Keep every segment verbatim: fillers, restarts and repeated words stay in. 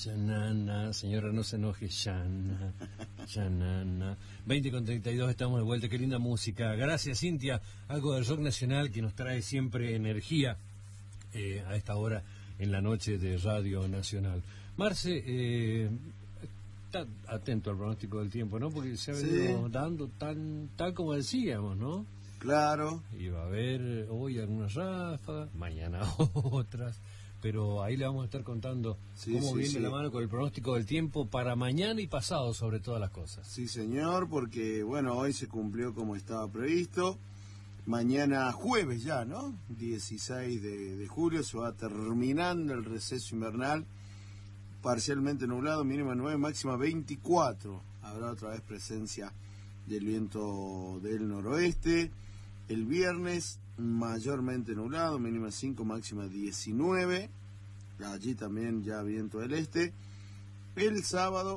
Yanana, señora, no se enoje, Yana, Yanana. veinte con treinta y dos, estamos de vuelta, qué linda música. Gracias, Cintia, algo del rock nacional que nos trae siempre energía eh, a esta hora en la noche de Radio Nacional. Marce, eh, está atento al pronóstico del tiempo, ¿no? Porque se ha venido sí. dando tan, tal como decíamos, ¿no? Claro. Y va a haber hoy algunas ráfagas, mañana otras. Pero ahí le vamos a estar contando sí, cómo sí, viene sí. la mano con el pronóstico del tiempo para mañana y pasado, sobre todas las cosas. Sí, señor, porque, bueno, hoy se cumplió como estaba previsto. Mañana jueves ya, ¿no? dieciséis de, de julio se va terminando el receso invernal. Parcialmente nublado, mínima nueve, máxima veinticuatro. Habrá otra vez presencia del viento del noroeste. El viernes mayormente nublado, mínima cinco, máxima diecinueve. Allí también ya viento del este. El sábado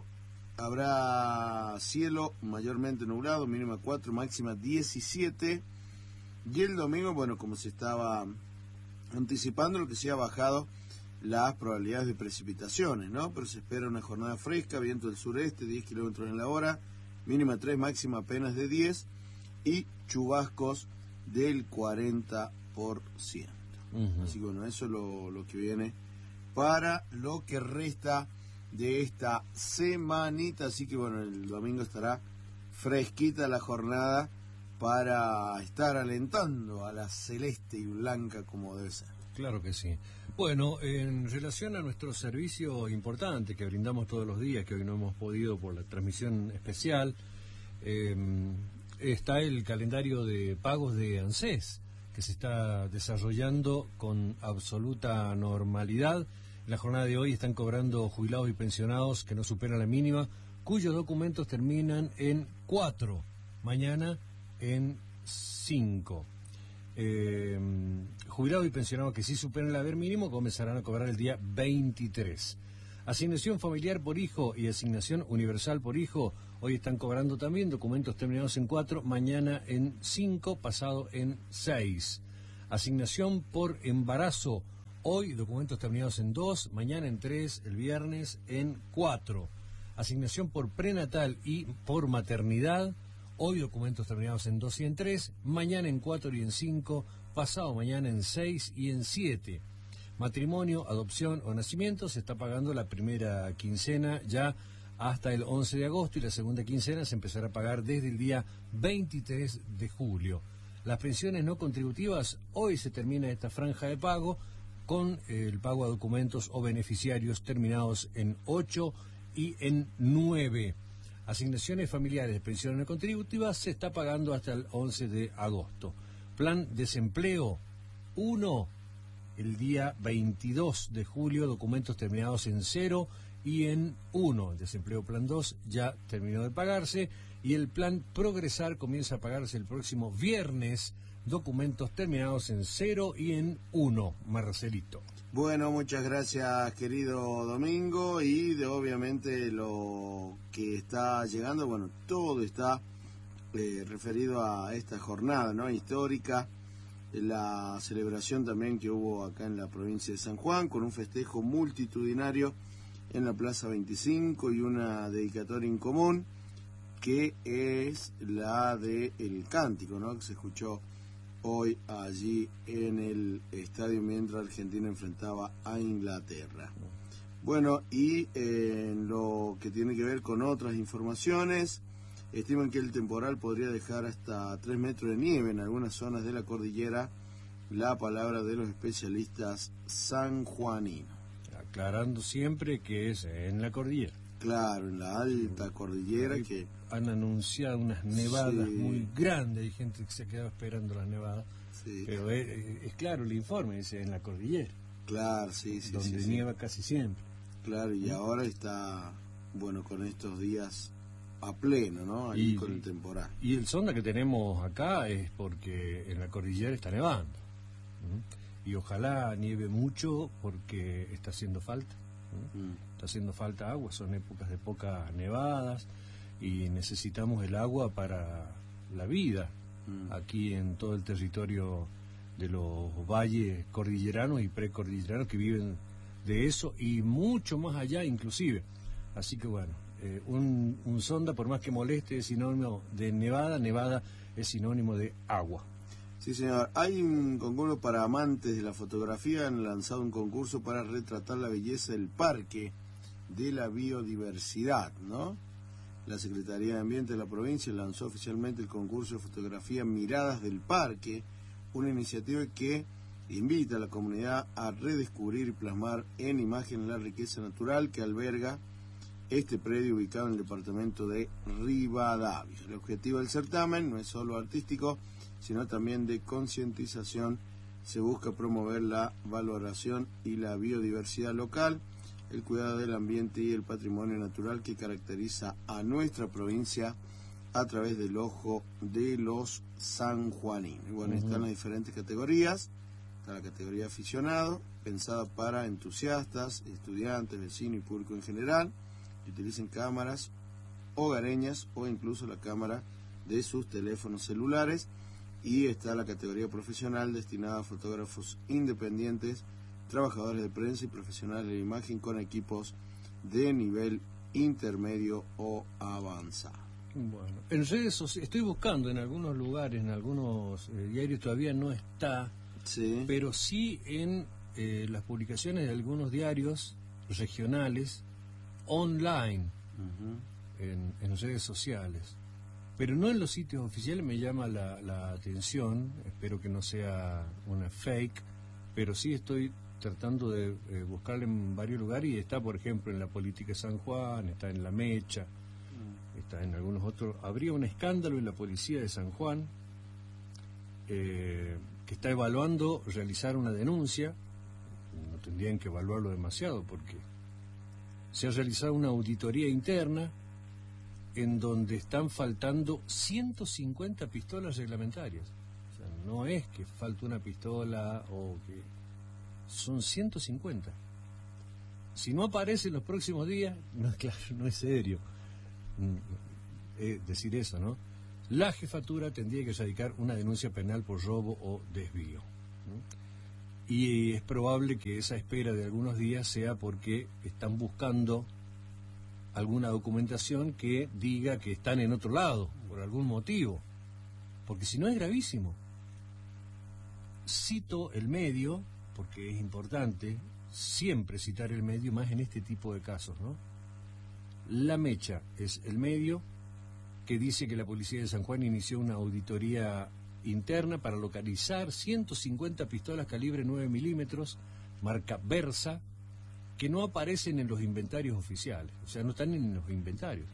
habrá cielo mayormente nublado, mínima cuatro, máxima diecisiete. Y el domingo, bueno, como se estaba anticipando, lo que se ha bajado las probabilidades de precipitaciones, ¿no? Pero se espera una jornada fresca, viento del sureste, diez kilómetros en la hora, mínima tres, máxima apenas de diez, y chubascos del cuarenta por ciento. Uh-huh. Así que bueno, eso es lo, lo que viene para lo que resta de esta semanita. Así que bueno, el domingo estará fresquita la jornada para estar alentando a la celeste y blanca como debe ser. Claro que sí. Bueno, en relación a nuestro servicio importante que brindamos todos los días, que hoy no hemos podido por la transmisión especial, eh, está el calendario de pagos de ANSES, que se está desarrollando con absoluta normalidad. En la jornada de hoy están cobrando jubilados y pensionados que no superan la mínima, cuyos documentos terminan en cuatro, mañana en cinco. Eh, jubilados y pensionados que sí superan el haber mínimo comenzarán a cobrar el día veintitrés. Asignación familiar por hijo y asignación universal por hijo hoy están cobrando también documentos terminados en cuatro, mañana en cinco, pasado en seis. Asignación por embarazo hoy documentos terminados en dos, mañana en tres, el viernes en cuatro. Asignación por prenatal y por maternidad hoy documentos terminados en dos y en tres, mañana en cuatro y en cinco, pasado mañana en seis y en siete. Matrimonio, adopción o nacimiento se está pagando la primera quincena ya hasta el once de agosto y la segunda quincena se empezará a pagar desde el día veintitrés de julio. Las pensiones no contributivas, hoy se termina esta franja de pago con el pago a documentos o beneficiarios terminados en ocho y en nueve. Asignaciones familiares de pensiones no contributivas se está pagando hasta el once de agosto. Plan desempleo uno, el día veintidós de julio, documentos terminados en cero y en uno. El desempleo plan dos ya terminó de pagarse y el plan progresar comienza a pagarse el próximo viernes, documentos terminados en cero y en uno. Marcelito. Bueno, muchas gracias, querido Domingo, y de obviamente lo que está llegando, bueno, todo está eh, referido a esta jornada, ¿no?, histórica, la celebración también que hubo acá en la provincia de San Juan, con un festejo multitudinario en la Plaza veinticinco y una dedicatoria en común, que es la de el cántico, ¿no?, que se escuchó hoy allí en el estadio mientras Argentina enfrentaba a Inglaterra. Bueno, y eh, en lo que tiene que ver con otras informaciones, estiman que el temporal podría dejar hasta tres metros de nieve en algunas zonas de la cordillera, la palabra de los especialistas sanjuaninos. Aclarando siempre que es en la cordillera. Claro, en la alta cordillera. Que han anunciado unas nevadas sí. muy grandes, hay gente que se ha quedado esperando las nevadas, sí. pero es, es claro el informe, dice en la cordillera. Claro, sí, sí. Donde sí, nieva sí. casi siempre. Claro, y ¿sí? ahora está, bueno, con estos días a pleno, ¿no? Ahí y, con el temporal. Y el sonda que tenemos acá es porque en la cordillera está nevando. ¿Mm? Y ojalá nieve mucho porque está haciendo falta. Mm. Está haciendo falta agua, son épocas de pocas nevadas y necesitamos el agua para la vida mm. aquí en todo el territorio de los valles cordilleranos y precordilleranos que viven de eso y mucho más allá inclusive. Así que bueno, eh, un, un sonda, por más que moleste, es sinónimo de nevada, nevada es sinónimo de agua. Sí, señor. Hay un concurso para amantes de la fotografía. Han lanzado un concurso para retratar la belleza del parque de la biodiversidad, ¿no? La Secretaría de Ambiente de la provincia lanzó oficialmente el concurso de fotografía Miradas del Parque, una iniciativa que invita a la comunidad a redescubrir y plasmar en imagen la riqueza natural que alberga este predio ubicado en el departamento de Rivadavia. El objetivo del certamen no es solo artístico, sino también de concientización. Se busca promover la valoración y la biodiversidad local, el cuidado del ambiente y el patrimonio natural que caracteriza a nuestra provincia a través del ojo de los sanjuaninos. Y bueno, uh-huh. Están las diferentes categorías. Está la categoría aficionado, pensada para entusiastas, estudiantes, vecinos y público en general, que utilicen cámaras hogareñas o incluso la cámara de sus teléfonos celulares. Y está la categoría profesional, destinada a fotógrafos independientes, trabajadores de prensa y profesionales de imagen con equipos de nivel intermedio o avanzado. Bueno, en redes sociales, estoy buscando en algunos lugares, en algunos eh, diarios todavía no está, sí. Pero sí en eh, las publicaciones de algunos diarios regionales online, uh-huh. en, en redes sociales. Pero no en los sitios oficiales. Me llama la, la atención, espero que no sea una fake, pero sí estoy tratando de eh, buscarle en varios lugares y está, por ejemplo, en la Política de San Juan, está en La Mecha, mm. está en algunos otros. Habría un escándalo en la Policía de San Juan eh, que está evaluando realizar una denuncia. No tendrían que evaluarlo demasiado porque se ha realizado una auditoría interna en donde están faltando ciento cincuenta pistolas reglamentarias. O sea, no es que falte una pistola o que... son ciento cincuenta. Si no aparece en los próximos días, no, claro, no es serio eh, decir eso, ¿no? La jefatura tendría que radicar una denuncia penal por robo o desvío, ¿no? Y es probable que esa espera de algunos días sea porque están buscando alguna documentación que diga que están en otro lado, por algún motivo, porque si no es gravísimo. Cito el medio, porque es importante siempre citar el medio, más en este tipo de casos, ¿no? La Mecha es el medio que dice que la Policía de San Juan inició una auditoría interna para localizar ciento cincuenta pistolas calibre nueve milímetros, marca Versa, que no aparecen en los inventarios oficiales, o sea, no están en los inventarios.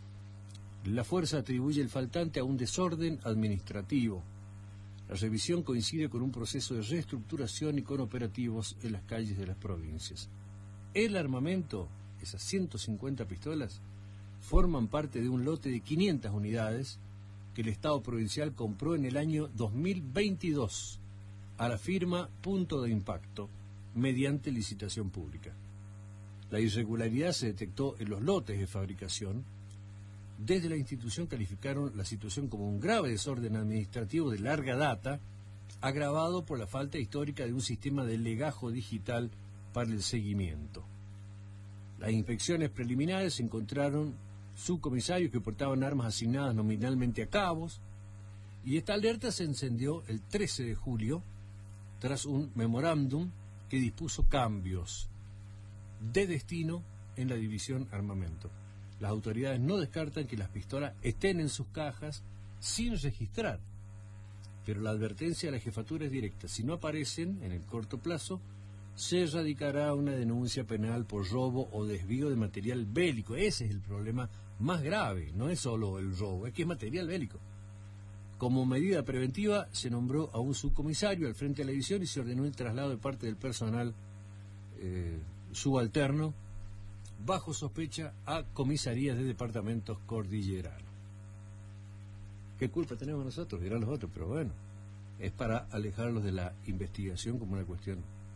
La fuerza atribuye el faltante a un desorden administrativo. La revisión coincide con un proceso de reestructuración y con operativos en las calles de las provincias. El armamento, esas ciento cincuenta pistolas, forman parte de un lote de quinientas unidades que el Estado provincial compró en el año dos mil veintidós a la firma Punto de Impacto mediante licitación pública. La irregularidad se detectó en los lotes de fabricación. Desde la institución calificaron la situación como un grave desorden administrativo de larga data, agravado por la falta histórica de un sistema de legajo digital para el seguimiento. Las inspecciones preliminares encontraron subcomisarios que portaban armas asignadas nominalmente a cabos, y esta alerta se encendió el trece de julio tras un memorándum que dispuso cambios de destino en la división armamento. Las autoridades no descartan que las pistolas estén en sus cajas sin registrar, pero la advertencia de la jefatura es directa: si no aparecen en el corto plazo, se radicará una denuncia penal por robo o desvío de material bélico. Ese es el problema más grave, no es solo el robo, es que es material bélico. Como medida preventiva, se nombró a un subcomisario al frente de la división y se ordenó el traslado de parte del personal eh, subalterno bajo sospecha a comisarías de departamentos cordilleranos. ¿Qué culpa tenemos nosotros? Dirán los otros, pero bueno, es para alejarlos de la investigación como una cuestión.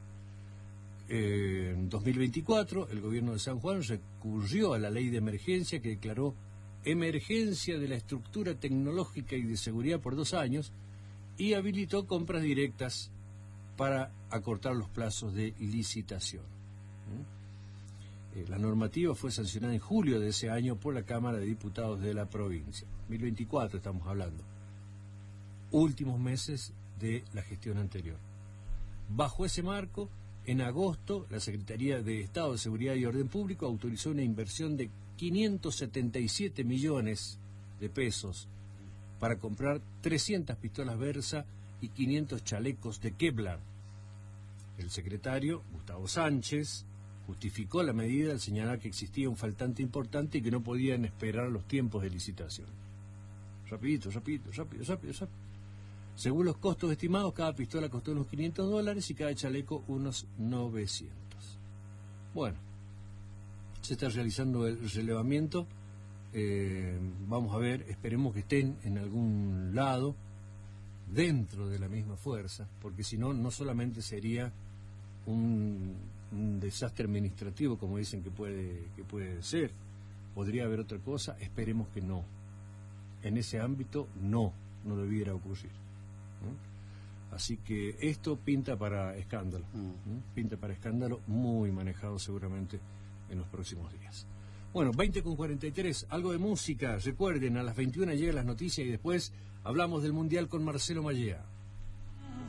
Eh, en dos mil veinticuatro, el gobierno de San Juan recurrió a la ley de emergencia que declaró emergencia de la estructura tecnológica y de seguridad por dos años y habilitó compras directas para acortar los plazos de licitación. ¿Mm? Eh, la normativa fue sancionada en julio de ese año por la Cámara de Diputados de la provincia. dos mil veinticuatro estamos hablando. Últimos meses de la gestión anterior. Bajo ese marco, en agosto, la Secretaría de Estado de Seguridad y Orden Público autorizó una inversión de quinientos setenta y siete millones de pesos para comprar trescientas pistolas Versa y quinientos chalecos de Kevlar. El secretario, Gustavo Sánchez, justificó la medida al señalar que existía un faltante importante y que no podían esperar los tiempos de licitación. Rapidito, rapidito, rápido, rápido, rápido. Según los costos estimados, cada pistola costó unos quinientos dólares y cada chaleco unos novecientos. Bueno, se está realizando el relevamiento. Eh, vamos a ver, esperemos que estén en algún lado dentro de la misma fuerza, porque si no, no solamente sería un, un desastre administrativo, como dicen que puede, que puede ser, podría haber otra cosa, esperemos que no. En ese ámbito no, no debiera ocurrir. ¿no? Así que esto pinta para escándalo, ¿no? pinta para escándalo muy manejado seguramente en los próximos días. Bueno, veinte con cuarenta y tres, algo de música. Recuerden, a las veintiuna llegan las noticias y después hablamos del Mundial con Marcelo Mallea.